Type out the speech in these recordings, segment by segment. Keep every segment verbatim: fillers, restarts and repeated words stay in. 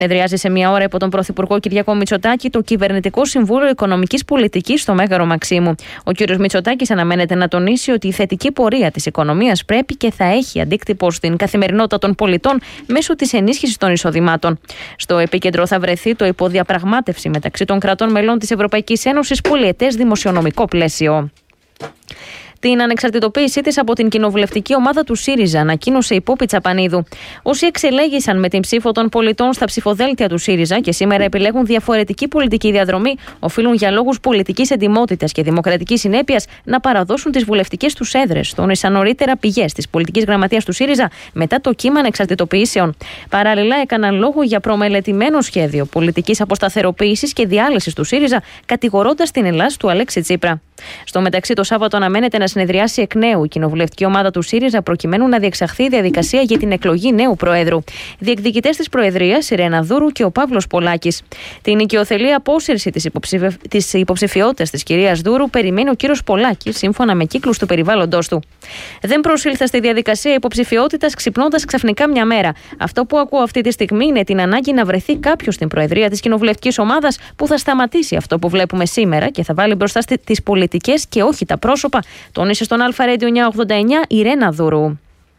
Εδριάζει σε μία ώρα υπό τον Πρωθυπουργό Κυριάκο Μητσοτάκη το Κυβερνητικό Συμβούλιο Οικονομικής Πολιτικής στο Μέγαρο Μαξίμου. Ο κ. Μητσοτάκης αναμένεται να τονίσει ότι η θετική πορεία της οικονομίας πρέπει και θα έχει αντίκτυπο στην καθημερινότητα των πολιτών μέσω της ενίσχυσης των εισοδημάτων. Στο επίκεντρο θα βρεθεί το υποδιαπραγμάτευση μεταξύ των κρατών μελών της Ευρωπαϊκής Ένωσης πολυετές δημοσιονομικό πλαίσιο. Την ανεξαρτητοποίησή της από την κοινοβουλευτική ομάδα του ΣΥΡΙΖΑ ανακοίνωσε η Πόπη Τσαπανίδου. Όσοι εξελέγησαν με την ψήφο των πολιτών στα ψηφοδέλτια του ΣΥΡΙΖΑ και σήμερα επιλέγουν διαφορετική πολιτική διαδρομή, οφείλουν για λόγους πολιτικής εντιμότητας και δημοκρατικής συνέπειας να παραδώσουν τις βουλευτικές τους έδρες, τόνισαν νωρίτερα πηγές της πολιτικής γραμματείας του ΣΥΡΙΖΑ μετά το κύμα ανεξαρτητοποιήσεων. Παράλληλα, έκαναν λόγο για προμελετημένο σχέδιο πολιτικής αποσταθεροποίησης και διάλυσης του ΣΥΡΙΖΑ, κατηγορώντας την Ελλάς του Αλέξη Τσίπρα. Στο μεταξύ, το Σάββατο αναμένεται να συνεδριάσει εκ νέου η κοινοβουλευτική ομάδα του ΣΥΡΙΖΑ προκειμένου να διεξαχθεί η διαδικασία για την εκλογή νέου Προέδρου. Διεκδικητές της Προεδρίας, η Ρένα Δούρου και ο Παύλος Πολάκης. Την οικειοθελή απόσυρση της υποψηφι... υποψηφιότητας της κυρίας Δούρου περιμένει ο κύριος Πολάκης, σύμφωνα με κύκλους του περιβάλλοντος του. Δεν προσήλθα στη διαδικασία υποψηφιότητας ξυπνώντας ξαφνικά μια μέρα. Αυτό που ακούω αυτή τη στιγμή είναι την ανάγκη να βρεθεί κάποιος στην Προεδρία της κοινοβουλευτικής ομάδας που θα σταματήσει αυτό που βλέπουμε σήμερα και θα βάλει μπροστά τις πολιτικές και όχι τα πρόσωπα, τόνισε στον Αλφα Radio εννιακόσια ογδόντα εννιά η Ρένα Δούρου.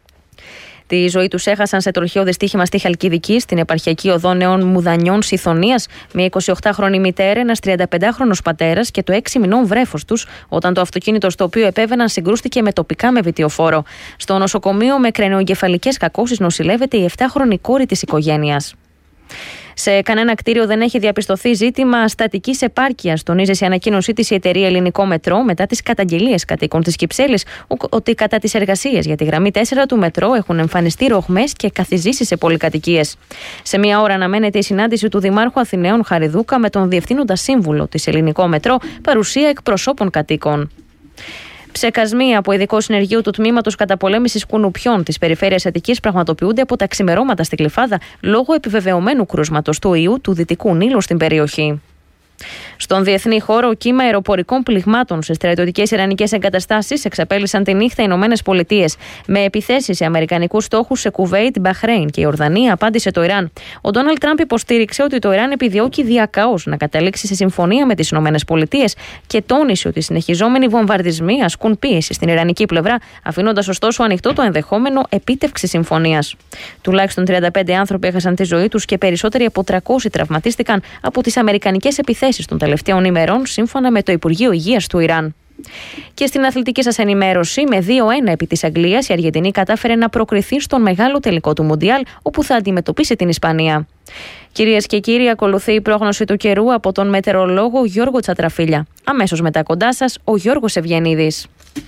Τη ζωή τους έχασαν σε τροχαίο δυστύχημα στη Χαλκιδική, στην επαρχιακή οδό Νέων Μουδανιών Σιθωνίας, μια εικοσιοκτάχρονη μητέρα, ένας τριανταπεντάχρονος πατέρας και το έξι μηνών βρέφος τους, όταν το αυτοκίνητο στο οποίο επέβαιναν συγκρούστηκε με τοπικά με βιτιοφόρο. Στο νοσοκομείο με κρανιοεγκεφαλικές κακώσεις νοσηλεύεται η επτάχρονη κόρη της οικογένειας. Σε κανένα κτίριο δεν έχει διαπιστωθεί ζήτημα στατικής επάρκειας, τονίζει σε ανακοίνωσή της η εταιρεία Ελληνικό Μετρό μετά τις καταγγελίες κατοίκων της Κυψέλης ότι κατά τις εργασίες για τη γραμμή τέσσερα του Μετρό έχουν εμφανιστεί ρογμές και καθιζήσεις σε πολυκατοικίες. Σε μία ώρα αναμένεται η συνάντηση του Δημάρχου Αθηναίων Χαριδούκα με τον Διευθύνοντα Σύμβουλο της Ελληνικό Μετρό, παρουσία εκπροσώπων κατοίκων. Ψεκασμοί από ειδικό συνεργείο του Τμήματος Καταπολέμησης Κουνουπιών της Περιφέρειας Αττικής πραγματοποιούνται από τα ξημερώματα στη Γλυφάδα λόγω επιβεβαιωμένου κρούσματος του ιού του Δυτικού Νείλου στην περιοχή. Στον διεθνή χώρο, κύμα αεροπορικών πληγμάτων σε στρατιωτικές ιρανικές εγκαταστάσεις εξαπέλυσαν τη νύχτα οι Ηνωμένες Πολιτείες. Με επιθέσεις σε αμερικανικούς στόχους σε Κουβέιτ, Μπαχρέιν και Ιορδανία, απάντησε το Ιράν. Ο Ντόναλντ Τραμπ υποστήριξε ότι το Ιράν επιδιώκει διακαώς να καταλήξει σε συμφωνία με τις Ηνωμένες Πολιτείες και τόνισε ότι οι συνεχιζόμενοι βομβαρδισμοί ασκούν πίεση στην ιρανική πλευρά, αφήνοντας ωστόσο ανοιχτό το ενδεχόμενο επίτευξη συμφωνίας. Τουλάχιστον τριάντα πέντε άνθρωποι έχασαν τη ζωή τους και περισσότεροι από τριακόσιοι τραυματίστηκαν από τις αμερικανικές επιθέσεις των τελευταίων ημερών, σύμφωνα με το Υπουργείο Υγείας του Ιράν. Και στην αθλητική σας ενημέρωση, με δύο ένα επί της Αγγλίας, η Αργεντινή κατάφερε να προκριθεί στον μεγάλο τελικό του Μουντιάλ, όπου θα αντιμετωπίσει την Ισπανία. Κυρίες και κύριοι, ακολουθεί η πρόγνωση του καιρού από τον μετεωρολόγο Γιώργο Τσατραφίλια. Αμέσως μετά κοντά σας, ο Γιώργος Ευγενίδης.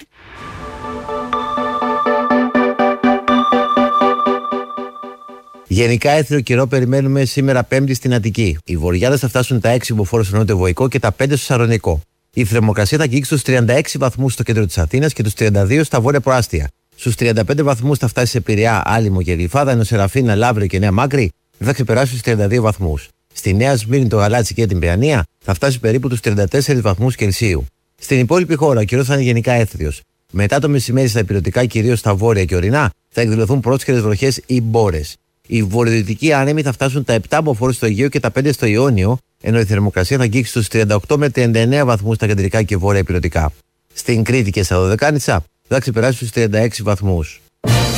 Γενικά έθριο καιρό περιμένουμε σήμερα Πέμπτη στην Αττική. Οι βορειάδες θα φτάσουν τα έξι μποφόρ στο νότιο-βοϊκό και τα πέντε στο Σαρονικό. Η θερμοκρασία θα αγγίξει στους τριάντα έξι βαθμούς στο κέντρο της Αθήνας και τους τριάντα δύο στα βόρεια προάστια. Στους τριάντα πέντε βαθμούς θα φτάσει σε Πειραιά, Άλυμο και Γλυφάδα, ενώ σε Ραφίνα, Λαύριο και Νέα Μάκρη δεν θα ξεπεράσει τους τριάντα δύο βαθμούς. Στη Νέα Σμύρνη, το Γαλάτσι και την Παιανία θα φτάσει περίπου τους τριάντα τέσσερις βαθμούς Κελσίου. Στην υπόλοιπη χώρα ο καιρός θα είναι γενικά έθριος. Μετά το μεσημέρι στα ηπειρωτικά, κυρίως στα βόρεια και ορεινά, θα εκδηλωθούν πρόσχερες βροχές ή μπόρες. Οι βορειοδυτικοί άνεμοι θα φτάσουν τα επτά μποφόρ στο Αιγαίο και τα πέντε στο Ιόνιο, ενώ η θερμοκρασία θα αγγίξει στους τριάντα οκτώ με τριάντα εννέα βαθμούς στα κεντρικά και βόρεια ηπειρωτικά. Στην Κρήτη και στα Δωδεκάνησα θα ξεπεράσει τους τριάντα έξι βαθμούς.